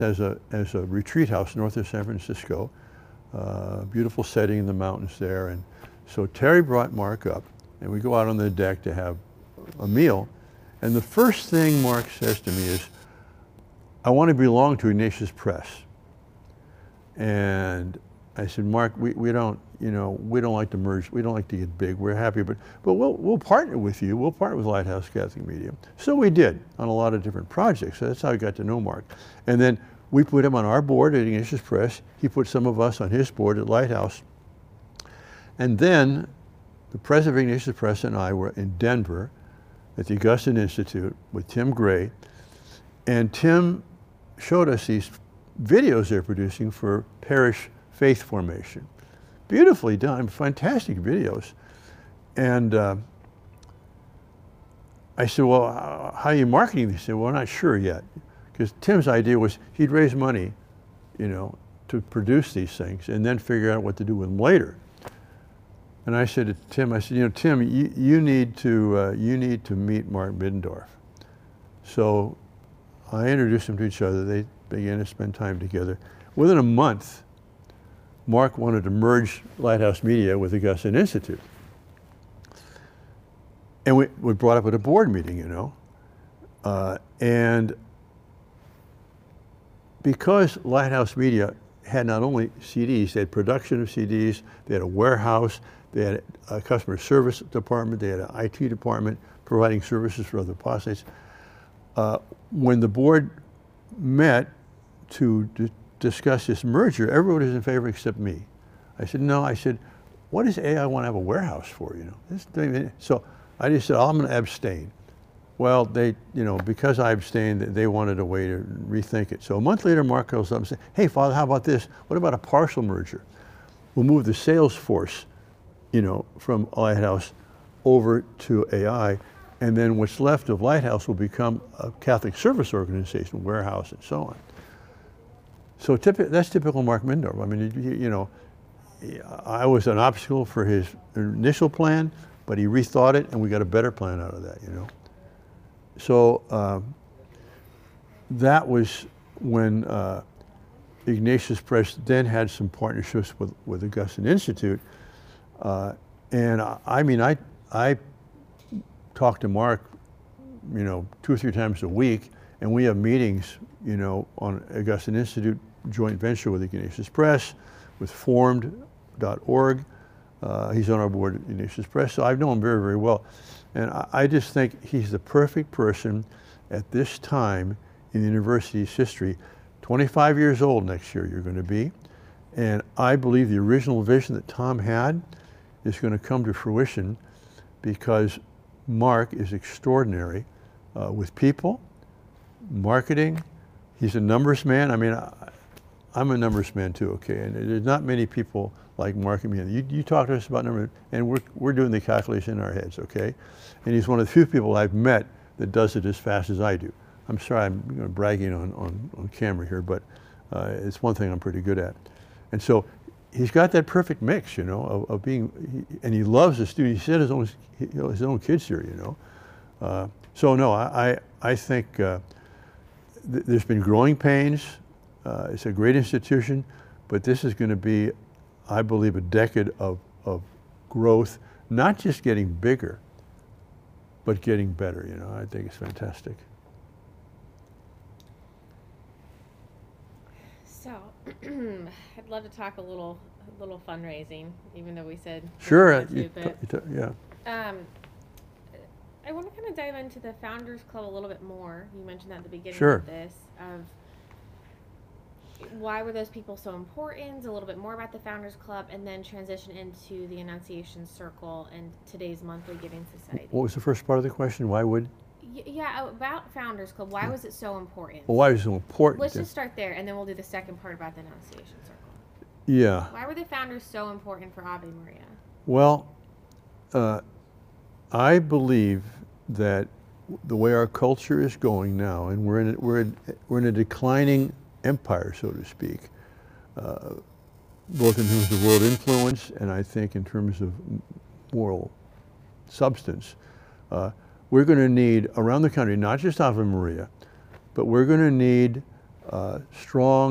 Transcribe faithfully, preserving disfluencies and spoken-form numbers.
as a, as a retreat house north of San Francisco. Uh, beautiful setting in the mountains there. And so Terry brought Mark up, and we go out on the deck to have a meal. And the first thing Mark says to me is, I want to belong to Ignatius Press. And I said, Mark, we, we don't, you know, we don't like to merge, we don't like to get big, we're happy, but, but we'll, we'll partner with you, we'll partner with Lighthouse Catholic Media. So we did on a lot of different projects. So that's how I got to know Mark. And then we put him on our board at Ignatius Press. He put some of us on his board at Lighthouse. And then the president of Ignatius Press and I were in Denver at the Augustine Institute with Tim Gray. And Tim showed us these videos they're producing for parish faith formation. Beautifully done, fantastic videos. And uh, I said, well, how are you marketing these? He said, well, we're not sure yet. Because Tim's idea was he'd raise money, you know, to produce these things and then figure out what to do with them later. And I said to Tim, I said, you know, Tim, you, you need to uh, you need to meet Mark Middendorf. So I introduced them to each other. They began to spend time together. Within a month, Mark wanted to merge Lighthouse Media with Augustine Institute. And we, we brought up at a board meeting, you know. Uh, and because Lighthouse Media had not only C Ds, they had production of C Ds, they had a warehouse, they had a customer service department, they had an I T department providing services for other apostates. Uh, when the board met to discuss this merger, everybody was in favor except me. I said, no, I said, what does A I want to have a warehouse for, you know? This, so I just said, oh, I'm going to abstain. Well, they, you know, because I abstained, they wanted a way to rethink it. So a month later, Mark goes up and says, hey, Father, how about this? What about a partial merger? We'll move the sales force, you know, from Lighthouse over to A I, and then what's left of Lighthouse will become a Catholic service organization, warehouse, and so on. So typi that's typical Mark Middendorf. I mean, you, you know, I was an obstacle for his initial plan, but he rethought it, and we got a better plan out of that, you know. So um, that was when uh, Ignatius Press then had some partnerships with, with Augustine Institute. Uh, and I, I mean, I, I talked to Mark, you know, two or three times a week, and we have meetings, you know, on Augustine Institute joint venture with Ignatius Press, with formed dot org. Uh, he's on our board at Ignatius Press, so I've known him very, very well. And I, I just think he's the perfect person at this time in the university's history. twenty-five years old next year you're going to be. And I believe the original vision that Tom had is going to come to fruition because Mark is extraordinary uh, with people, marketing. He's a numbers man. I mean, I, I'm a numbers man too, okay? And there's not many people like Mark and me. You, you talk to us about numbers, and we're, we're doing the calculation in our heads, okay? And he's one of the few people I've met that does it as fast as I do. I'm sorry I'm you know, bragging on, on, on camera here, but uh, it's one thing I'm pretty good at. And so he's got that perfect mix, you know, of, of being, he, and he loves the student. He sent his own, you know, his own kids here, you know. Uh, so no, I, I, I think uh, th there's been growing pains. Uh, it's a great institution, but this is going to be, I believe, a decade of, of growth, not just getting bigger, but getting better, you know. I think it's fantastic. So, I'd love to talk a little, a little fundraising, even though we said sure, to, you, but, you yeah. Um, I want to kind of dive into the Founders Club a little bit more. You mentioned that at the beginning sure. of this. Of why were those people so important? A little bit more about the Founders Club, and then transition into the Annunciation Circle and today's monthly giving society. What was the first part of the question? Why would? Y yeah, about Founders Club. Why was it so important? Well, why was it so important? Let's just start there, and then we'll do the second part about the Annunciation Circle. Yeah. Why were the founders so important for Ave Maria? Well, uh, I believe that the way our culture is going now, and we're in a, we're in, we're in a declining empire, so to speak, uh, both in terms of world influence and I think in terms of moral substance. Uh, we're going to need around the country, not just Ave Maria, but we're going to need uh, strong